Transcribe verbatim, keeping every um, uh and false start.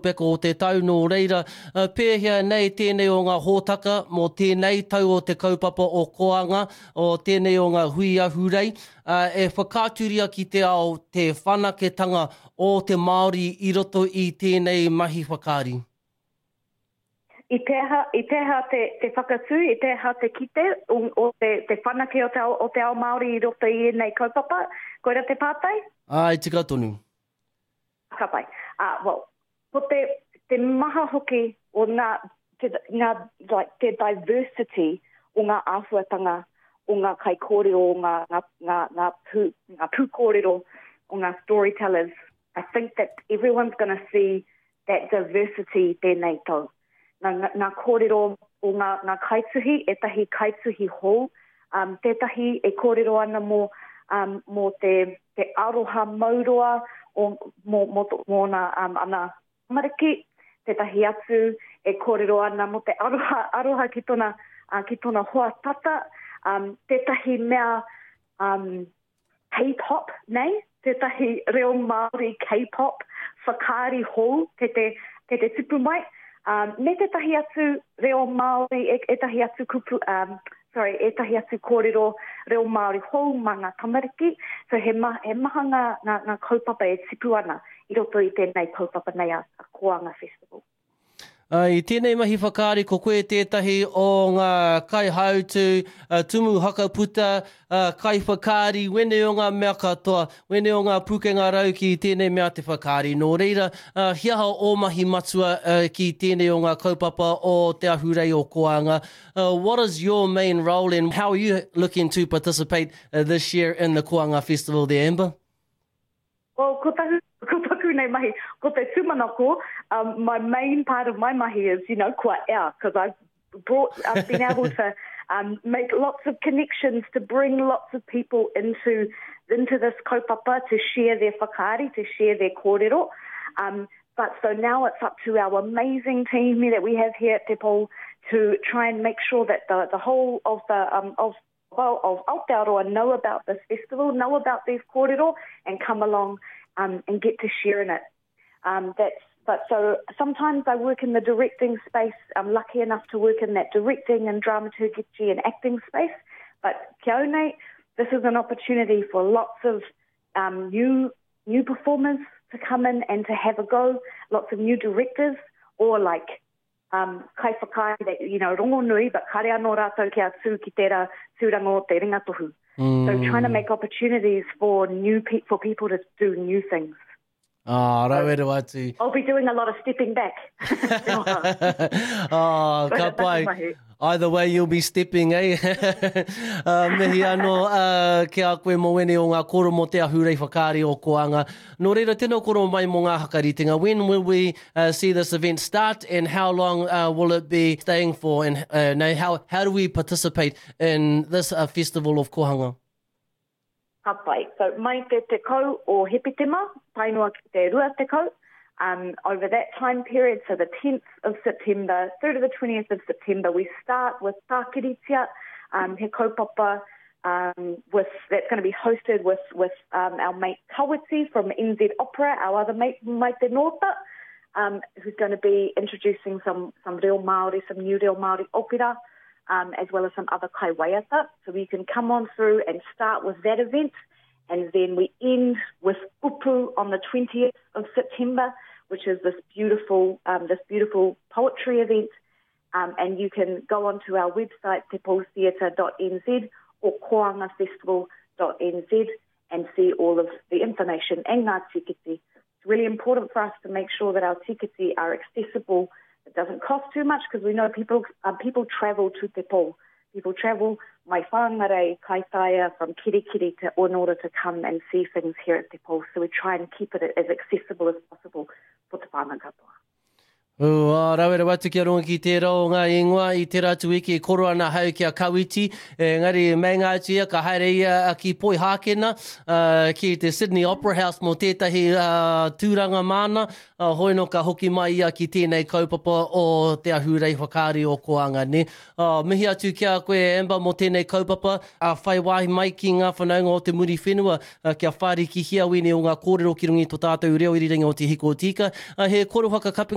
peko o te tau nō reira. Uh, pēhea nei tēnei o ngā hōtaka mō tēnei tau o te kaupapa o Koanga, o tēnei o ngā hui ahurei. Uh, e whakāturia ki te ao te whanaketanga o te Māori i roto i tēnei mahi whakāri. I teha, i teha te, te whakatū, i teha te kite o, o te, te whanake o te, o te ao Māori i roto i nei kaupapa. Koira te pātai? Ai, tika tonu. Ka pai. Uh, well, ko te, te maha hoki o ngā, te, ngā, like, te diversity o ngā āhuatanga, o ngā kai kōrero, o ngā, ngā, ngā, ngā, pū, ngā pū kōrero, o ngā storytellers. I think that everyone's going to see that diversity tēnei tau. Ngā, ngā, ngā kōrero o ngā, ngā kaituhi, etahi kaituhi hou, um, tētahi e kōrero ana mō, um, mō te, te aroha mauroa, o mō, mō, mō na, um, ana mariki, tētahi atu e kōrero ana mō te aroha, aroha ki tona, uh, ki tona hoa tata, um, tētahi mea um, K-pop, nei? Tētahi reo Māori K-pop, whakāri hou, te te, te, te tupu mai. Um, me tētahi atu reo Māori, e, e tahi atu kupu, um, sorry, e tahi atu kōrero reo Māori hou ma ngā tamariki. So he, ma, he maha ngā, ngā, ngā kaupapa e tipu ana i roto i tēnei kaupapa nei a, a Koanga Festival. Uh, I tēnei mahi whakāri, ko koe tētahi o ngā kai hautu, uh, tumu hakaputa, uh, kai whakāri, wene o ngā mea katoa, wene o ngā pukenga rau ki tēnei mea te whakāri. Nō reira, uh, hiaha o mahi matua uh, ki tēnei o ngā kaupapa o te ahurei o Koanga. Uh, what is your main role and how are you looking to participate uh, this year in the Koanga Festival there, Amber? Well, ko taku, ko taku nei mahi, ko te tūmanako, um, my main part of my mahi is, you know, kua ea, because I've brought, I've been able to um, make lots of connections, to bring lots of people into into this kaupapa, to share their whakaari, to share their kōrero. Um, but so now it's up to our amazing team that we have here at Te Pou to try and make sure that the, the whole of the um, of well, of Aotearoa know about this festival, know about these kōrero, and come along um, and get to share in it. Um, that's, but so sometimes I work in the directing space. I'm lucky enough to work in that directing and dramaturgy and acting space. But kia one, this is an opportunity for lots of um, new new performers to come in and to have a go, lots of new directors, or like Um, kai whakai that, you know, rongo nui, but kare anō rātou kia tū ki tērā tūranga o te ringatohu. Mm. So trying to make opportunities for new pe- for people to do new things. Ah, so, rauere watu. I'll be doing a lot of stepping back. Oh, ka pai. Either way, you'll be stepping, eh? uh, mihi anō, uh, ke a koe mo wene o ngā koro mo te ahurei whakāri o Koanga. Nō reira, tēnā koro mai mo ngā hakaritenga. When will we uh, see this event start and how long uh, will it be staying for? And uh, no, how, how do we participate in this uh, festival of Kohanga? Ka pai. So mai te te kau o Hepetema, tainua ki te rua te kau. Um, over that time period, so the tenth of September through to the twentieth of September, we start with Tākiritia, um, he kaupapa, um, with, that's going to be hosted with, with um, our mate Kawiti from N Z Opera, our other mate, Maite Nota, um, who's going to be introducing some, some real Māori, some new real Māori opera, um, as well as some other kaiwaiata. So you can come on through and start with that event, and then we end with Upu on the twentieth of September, which is this beautiful, um, this beautiful poetry event. Um, and you can go onto our website, te pou theatre dot n z or koanga festival dot n z and see all of the information and ngā tiketi. It's really important for us to make sure that our tiketi are accessible. It doesn't cost too much because we know people um, people travel to Te Pou. People travel, mai whāngarei, kaitaia, from Kirikiri to, in order to come and see things here at Te Pou. So we try and keep it as accessible as possible for te whānau katoa. Ua, rauere watu kia ronga ki tērā o ngā ingoa i tērā tu eke koro ana hau kia Kawiti. E, ngari mei ngā tia ka haere ia ki Poi Hākena uh, ki te Sydney Opera House mō tētahi uh, tūranga mana. Uh, hoi no ka hoki mai ia ki tēnei kaupapa o te ahurei whakāri o Koanga ne. Uh, mihi atu kia koe Amber mō tēnei kaupapa. Uh, whai wahi mai ki ngā whanaunga o te muri whenua. Uh, kia whāriki hia wene o ngā kōrero ki rungi tō tātou reo iriringa o te hiko o tika. Uh, he koro whakakapinga